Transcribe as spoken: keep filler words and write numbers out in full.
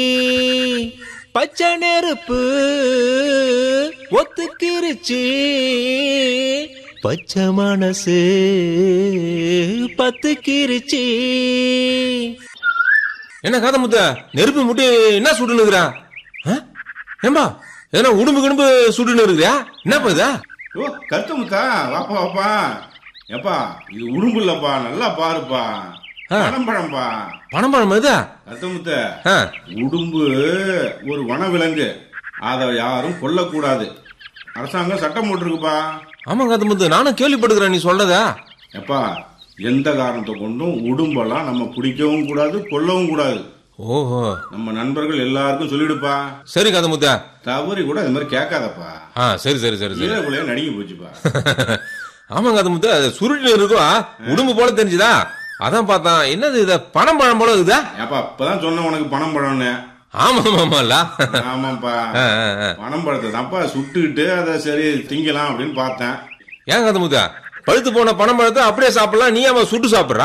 பச்சை நெருப்பு ஒத்துக்கிருச்சு, பச்சை மனசு பத்துக்கிருச்சு. என்ன காத முத்த நெருப்பு முட்டி என்ன சுட்டுன்னு இருக்கிறா? ஏம்பா எதனா உடும்பு கிடும்பு சுட்டுன்னு இருக்கிறியா? என்னப்பா இதா? ஓ கருத்த முத்தா, வாப்பா வாப்பா. ஏப்பா இது உடும்பு இல்லப்பா, நல்லா பாருப்பா. பனம்பழம்பா. பனம்பழம் இதா? கருத்த முத்த, உடும்பு ஒரு வனவிலங்கு, அதை யாரும் கொல்லக்கூடாது. அரசாங்கம் சட்டம் போட்டிருக்குப்பா. ஆமா காத முத்த, நானும் கேள்விப்பட்டுக்கிறேன் நீ சொல்றதா. எப்பா எந்த காரணத்தை கொண்டும் உடும்பெல்லாம் நம்ம பிடிக்கவும் கூடாது, கொல்லவும் கூடாது. ஓஹோ, நம்ம நண்பர்கள் எல்லாருக்கும் சொல்லிடுப்பா. சரி காத முத்த. தவறி கூட இது மாதிரி கேட்காதப்பா. ஆ சரி சரி சரி சரி. ஈழக்குள்ளைய நடுங்கி போச்சுப்பா. ஆமா காத முத்த, சுருட்டு இருக்கும் உடும்பு போல தெரிஞ்சுதா, அதான் பார்த்தான். என்னது இத பனம்பழம் போல இருக்குதா? ஏப்பா இப்பதான் சொன்ன உனக்கு பனம்பழம்னு. ஆமா ஆமால. ஆமாப்பா, பனம்பழத்தை தான்ப்பா சுட்டுக்கிட்டு அதை சரி திங்கலாம் அப்படின்னு பார்த்தேன். ஏன் காத முத்த, பழுத்து போன பனம்பழத்தை அப்படியே சாப்பிடலாம், நீ அவன் சுட்டு சாப்பிடுற?